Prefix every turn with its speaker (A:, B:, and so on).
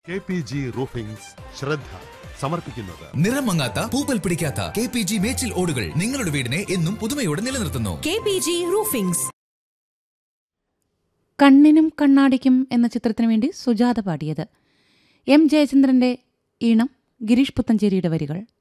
A: KPG roofings ശ്രദ്ധ സമർപ്പിക്കുന്നത്
B: നിറമങ്ങാത്ത പൂപ്പൽ പിടിക്കാത്ത KPG മേച്ചിൽ ഓടുകൾ നിങ്ങളുടെ വീടിനെ എന്നും പുതുമയോടെ നിലനിർത്തുന്നു.
C: KPG roofings.
D: കണ്ണിനും കണ്ണാടിക്കും എന്ന ചിത്രത്തിനു വേണ്ടി സുജാത പാടിയത്. M. ജയചന്ദ്രന്റെ ഈണം, ഗിരീഷ് പുത്തഞ്ചേരിയുടെ വരികൾ.